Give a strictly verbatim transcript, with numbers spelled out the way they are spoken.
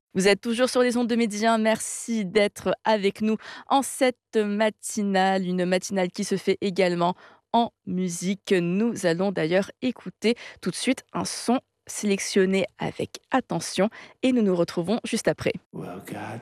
Vous êtes toujours sur les ondes de Médien. Merci d'être avec nous en cette matinale, une matinale qui se fait également en musique. Nous allons d'ailleurs écouter tout de suite un son sélectionné avec attention et nous nous retrouvons juste après. Well, God